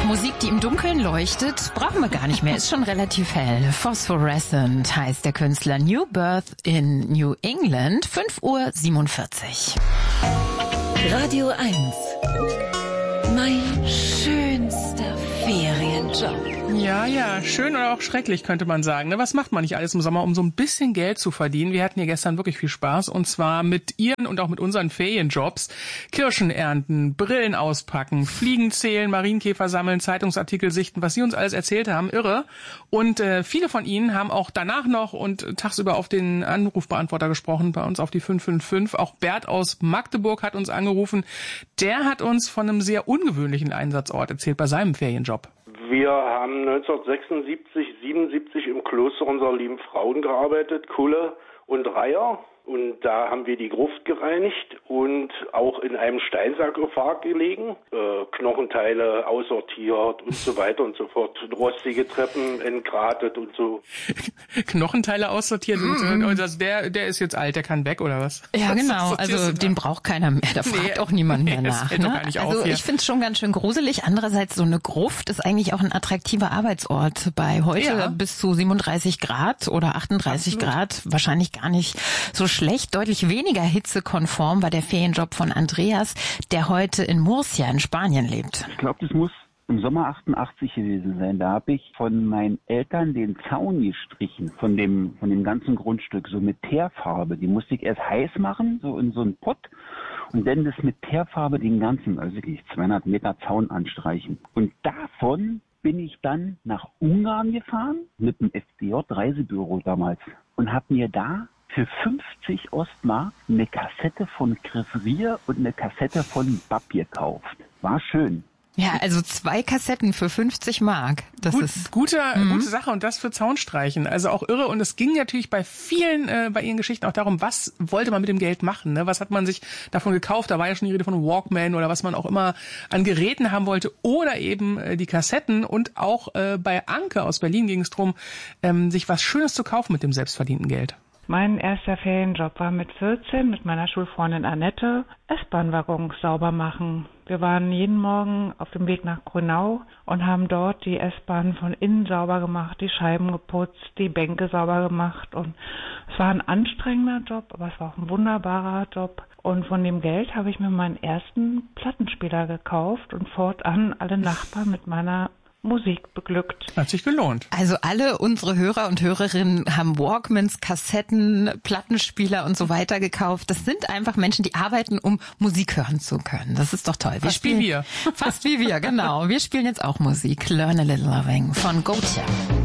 Musik, die im Dunkeln leuchtet, brauchen wir gar nicht mehr. Ist schon relativ hell. Phosphorescent heißt der Künstler. New Birth in New England, 5:47 Uhr. Radio 1. Mein schönster Ferienjob. Ja, schön oder auch schrecklich, könnte man sagen. Ne? Was macht man nicht alles im Sommer, um so ein bisschen Geld zu verdienen? Wir hatten hier gestern wirklich viel Spaß, und zwar mit Ihren und auch mit unseren Ferienjobs. Kirschen ernten, Brillen auspacken, Fliegen zählen, Marienkäfer sammeln, Zeitungsartikel sichten, was Sie uns alles erzählt haben, irre. Und viele von Ihnen haben auch danach noch und tagsüber auf den Anrufbeantworter gesprochen, bei uns auf die 555. Auch Bert aus Magdeburg hat uns angerufen. Der hat uns von einem sehr ungewöhnlichen Einsatzort erzählt bei seinem Ferienjob. Wir haben 1976, 77 im Kloster unserer lieben Frauen gearbeitet, Kulle und Reiher. Und da haben wir die Gruft gereinigt und auch in einem Steinsarkophag gelegen, Knochenteile aussortiert und so weiter und so fort, rostige Treppen entgratet und so. Knochenteile aussortiert und also der ist jetzt alt, der kann weg oder was? Ja, genau, also den braucht keiner mehr, da fragt auch niemand mehr nach. Das fällt doch gar nicht auf hier. Ich finde es schon ganz schön gruselig. Andererseits, so eine Gruft ist eigentlich auch ein attraktiver Arbeitsort. Bei heute bis zu 37 Grad oder 38 Grad wahrscheinlich gar nicht so schlecht. Deutlich weniger hitzekonform war der Ferienjob von Andreas, der heute in Murcia in Spanien lebt. Ich glaube, das muss im Sommer 88 gewesen sein. Da habe ich von meinen Eltern den Zaun gestrichen, von dem ganzen Grundstück, so mit Teerfarbe. Die musste ich erst heiß machen, so in so einen Pott, und dann das mit Teerfarbe den ganzen, also wirklich 200 Meter Zaun anstreichen. Und davon bin ich dann nach Ungarn gefahren, mit dem FDJ-Reisebüro damals, und habe mir da für 50 Ostmark eine Kassette von Chris Ria und eine Kassette von Bab gekauft. War schön. Ja, also 2 Kassetten für 50 Mark. Das ist gute Sache, und das für Zaunstreichen. Also auch irre. Und es ging natürlich bei vielen, bei Ihren Geschichten auch darum, was wollte man mit dem Geld machen? Ne? Was hat man sich davon gekauft? Da war ja schon die Rede von Walkman oder was man auch immer an Geräten haben wollte. Oder eben die Kassetten. Und auch bei Anke aus Berlin ging es darum, sich was Schönes zu kaufen mit dem selbstverdienten Geld. Mein erster Ferienjob war mit 14 mit meiner Schulfreundin Annette S-Bahn-Waggons sauber machen. Wir waren jeden Morgen auf dem Weg nach Grünau und haben dort die S-Bahn von innen sauber gemacht, die Scheiben geputzt, die Bänke sauber gemacht. Und es war ein anstrengender Job, aber es war auch ein wunderbarer Job. Und von dem Geld habe ich mir meinen ersten Plattenspieler gekauft und fortan alle Nachbarn mit meiner Musik beglückt. Hat sich gelohnt. Also alle unsere Hörer und Hörerinnen haben Walkmans, Kassetten, Plattenspieler und so weiter gekauft. Das sind einfach Menschen, die arbeiten, um Musik hören zu können. Das ist doch toll. Fast wie wir. Fast wie wir, genau. Wir spielen jetzt auch Musik. Learn a Little Loving von Gotcha.